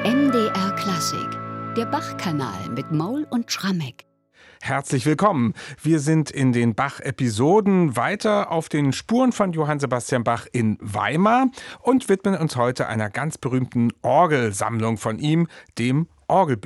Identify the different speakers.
Speaker 1: MDR Klassik, der Bach-Kanal mit Maul und Schrammeck.
Speaker 2: Herzlich willkommen. Wir sind in den Bach-Episoden weiter auf den Spuren von Johann Sebastian Bach in Weimar und widmen uns heute einer ganz berühmten Orgelsammlung von ihm, dem Orgelbüchlein.